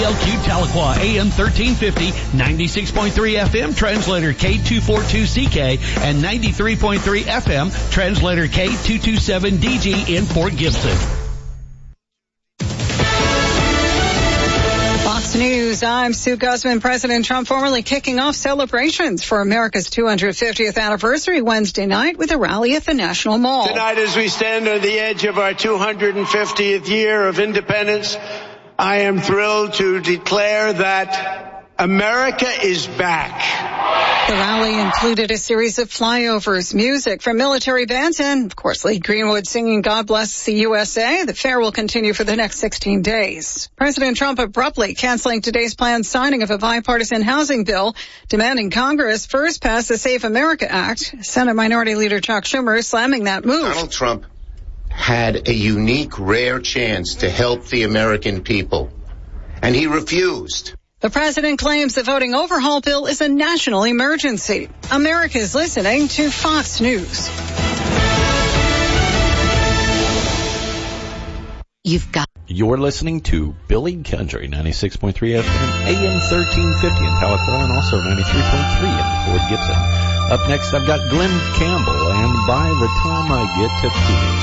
KTLQ Tahlequah, AM 1350, 96.3 FM, translator K242CK, and 93.3 FM, translator K227DG in Fort Gibson. Fox News, I'm Sue Guzman. President Trump formally kicking off celebrations for America's 250th anniversary Wednesday night with a rally at the National Mall. Tonight, as we stand on the edge of our 250th year of independence, I am thrilled to declare that America is back. The rally included a series of flyovers, music from military bands, and, of course, Lee Greenwood singing God Bless the USA. The fair will continue for the next 16 days. President Trump abruptly canceling today's planned signing of a bipartisan housing bill, demanding Congress first pass the Safe America Act. Senate Minority Leader Chuck Schumer slamming that move. Donald Trump had a unique, rare chance to help the American people, and he refused. The president claims the voting overhaul bill is a national emergency. America is listening to Fox News. You're listening to Billy Country, 96.3 FM, AM 1350 in Tahlequah, and also 93.3 in Fort Gibson. Up next, I've got Glenn Campbell, and by the time I get to Phoenix.